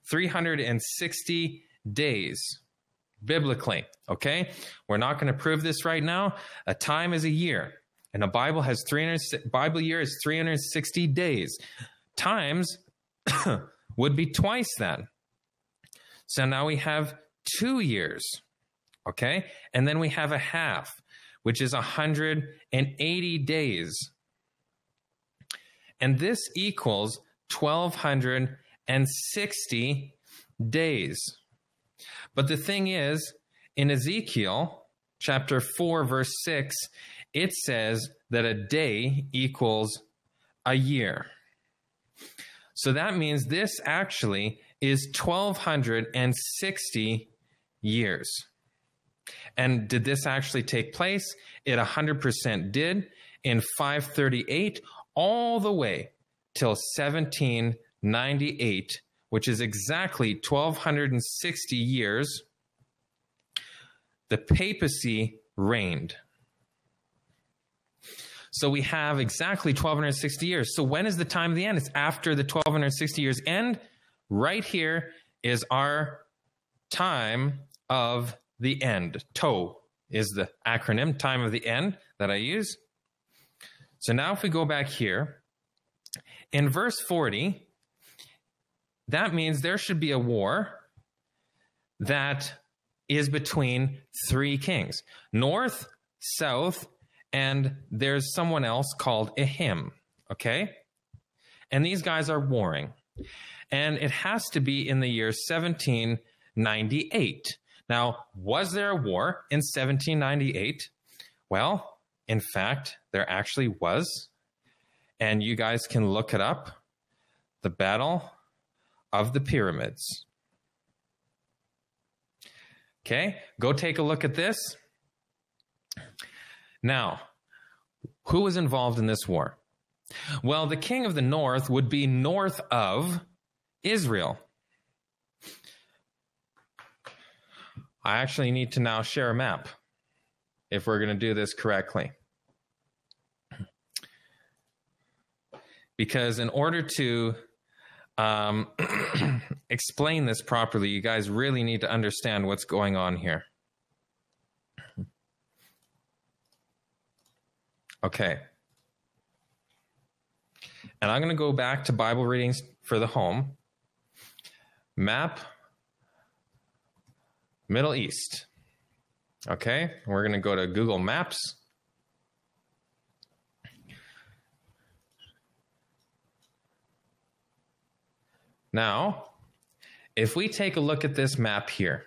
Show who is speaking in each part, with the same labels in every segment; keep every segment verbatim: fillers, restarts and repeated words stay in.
Speaker 1: three hundred sixty days. Biblically, okay? We're not going to prove this right now. A time is a year, and a Bible has three hundred, Bible year is three hundred sixty days. Times would be twice that. So now we have two years, okay? And then we have a half, which is one hundred eighty days. And this equals one thousand two hundred sixty days. But the thing is, in Ezekiel chapter four, verse six, it says that a day equals a year. So that means this actually is one thousand two hundred sixty years. And did this actually take place? It one hundred percent did in five thirty-eight all the way till seventeen ninety-eight, which is exactly one thousand two hundred sixty years, the papacy reigned. So we have exactly one thousand two hundred sixty years. So when is the time of the end? It's after the one thousand two hundred sixty years end. Right here is our time of the end. T O is the acronym, time of the end, that I use. So now if we go back here, in verse forty, that means there should be a war that is between three kings, north, south, and there's someone else called Ahim, okay? And these guys are warring. And it has to be in the year seventeen ninety-eight. Now, was there a war in seventeen ninety-eight? Well, in fact, there actually was. And you guys can look it up. The Battle of the Pyramids. Okay, go take a look at this. Now, who was involved in this war? Well, the king of the north would be north of Israel. I actually need to now share a map if we're going to do this correctly. Because in order to um, explain this properly, you guys really need to understand what's going on here. Okay. And I'm going to go back to Bible readings for the home. Map, Middle East. Okay, we're going to go to Google Maps. Now, if we take a look at this map here,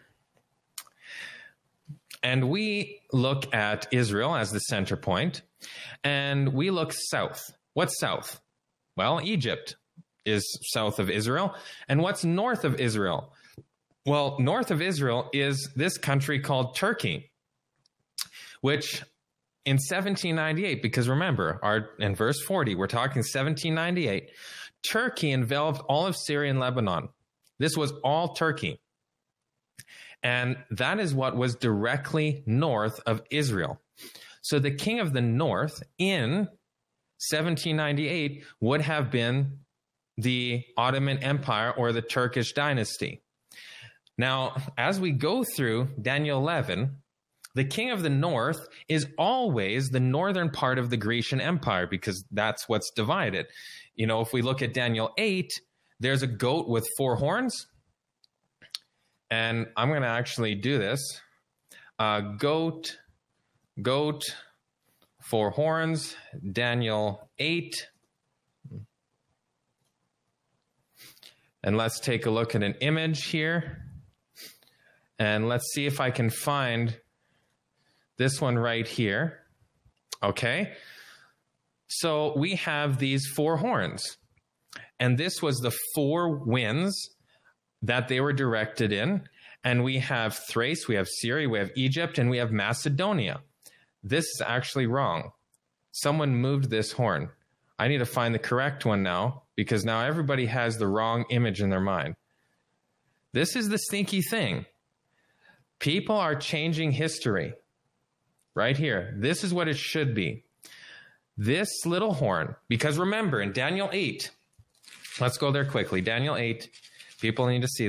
Speaker 1: and we look at Israel as the center point, and we look south. What's south? Well, Egypt is south of Israel. And what's north of Israel? Well, north of Israel is this country called Turkey, which in seventeen ninety-eight, because remember, our in verse forty, we're talking seventeen ninety-eight, Turkey enveloped all of Syria and Lebanon. This was all Turkey. And that is what was directly north of Israel. So the king of the north in seventeen ninety-eight would have been the Ottoman Empire or the Turkish dynasty. Now, as we go through Daniel eleven, the king of the north is always the northern part of the Grecian Empire because that's what's divided. You know, if we look at Daniel eight, there's a goat with four horns. And I'm going to actually do this. Uh, goat, goat, four horns, Daniel eight. And let's take a look at an image here. And let's see if I can find this one right here. Okay. So we have these four horns. And this was the four winds that they were directed in. And we have Thrace, we have Syria, we have Egypt, and we have Macedonia. This is actually wrong. Someone moved this horn. I need to find the correct one now, because now everybody has the wrong image in their mind. This is the sneaky thing. People are changing history. Right here. This is what it should be. This little horn, because remember, in Daniel eight, let's go there quickly. Daniel eight, people need to see